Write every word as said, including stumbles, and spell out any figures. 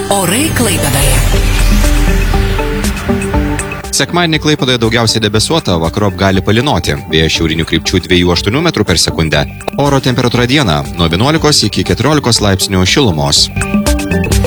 Orai Klaipėdoje. Sekmadienį Klaipėdoje daugiausiai debesuota, vakarop gali palynoti. Vėjas šiaurinių krypčių dviejų aštuonių metrų per sekundę. Oro temperatūra dieną nuo vienuolikos iki keturiolikos laipsnių šilumos.